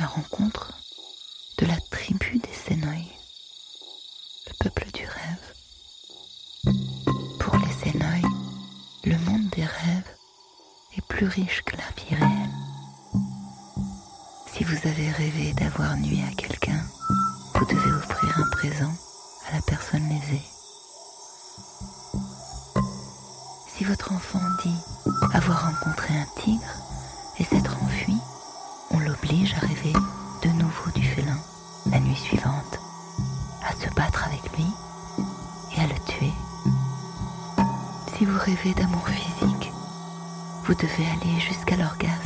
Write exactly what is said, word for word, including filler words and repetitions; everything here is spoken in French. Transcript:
la rencontre de la tribu des Sénoï, le peuple du rêve. Pour les Sénoï, le monde des rêves est plus riche que la vie réelle. Si vous avez rêvé d'avoir nui à quelqu'un, vous devez offrir un présent à la personne lésée. Si votre enfant dit avoir rencontré un tigre et s'être enfui, on l'oblige à rêver de nouveau du félin la nuit suivante, à se battre avec lui et à le tuer. Si vous rêvez d'amour physique, vous devez aller jusqu'à l'orgasme